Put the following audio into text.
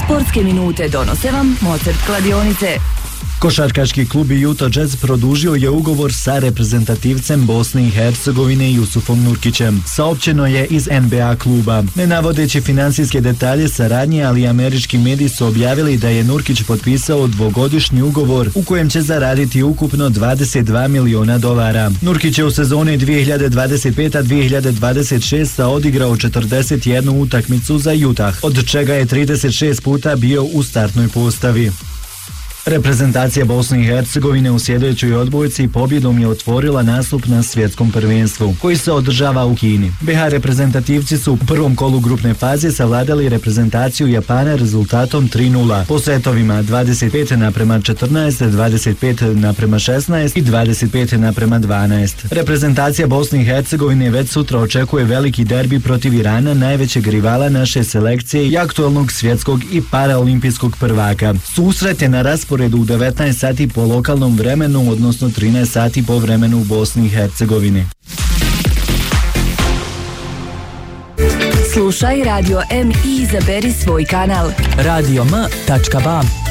Sportske minute donose vam Mozart kladionice. Košarkaški klub Utah Jazz produžio je ugovor sa reprezentativcem Bosne i Hercegovine Jusufom Nurkićem. Saopćeno je iz NBA kluba. Ne navodeći financijske detalje saradnje, ali američki mediji su objavili da je Nurkić potpisao dvogodišnji ugovor u kojem će zaraditi ukupno $22 miliona. Nurkić je u sezoni 2025-2026 odigrao 41 utakmicu za Utah, od čega je 36 puta bio u startnoj postavi. Reprezentacija Bosne i Hercegovine u sljedećoj odbojci pobjedom je otvorila nastup na svjetskom prvenstvu, koji se održava u Kini. BiH reprezentativci su u prvom kolu grupne faze savladali reprezentaciju Japana rezultatom 3:0 po setovima 25:14, 25:16 i 25:12. Reprezentacija Bosne i Hercegovine već sutra očekuje veliki derbi protiv Irana, najvećeg rivala naše selekcije i aktualnog svjetskog i paraolimpijskog prvaka. Susret je na rasporedu u 19 sati po lokalnom vremenu, odnosno 13 sati po vremenu u Bosni i Hercegovini. Slušaj Radio M i izaberi svoj kanal. Radio M.ba